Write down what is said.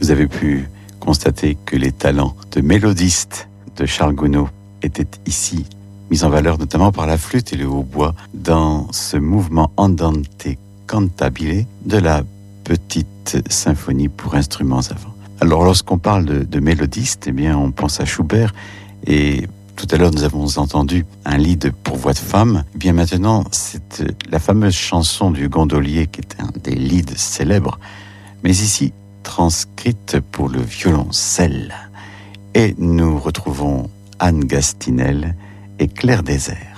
Vous avez pu constater que les talents de mélodiste de Charles Gounod étaient ici mis en valeur notamment par la flûte et le hautbois dans ce mouvement andante cantabile de la petite symphonie pour instruments à vent. Alors lorsqu'on parle de mélodiste, eh bien on pense à Schubert, et tout à l'heure nous avons entendu un lied pour voix de femme. Eh bien maintenant c'est la fameuse chanson du gondolier qui est un des lieds célèbres, mais ici transcrite pour le violoncelle. Et nous retrouvons Anne Gastinel et Claire Désert.